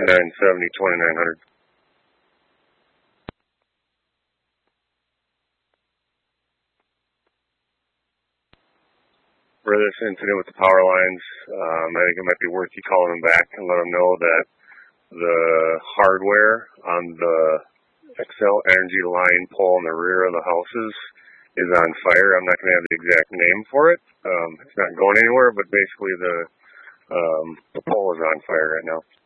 2970, 2900. For this incident with the power lines, I think it might be worth you calling them back and let them know that the hardware on the Xcel Energy line pole in the rear of the houses is on fire. I'm not going to have the exact name for it. It's not going anywhere, but basically the pole is on fire right now.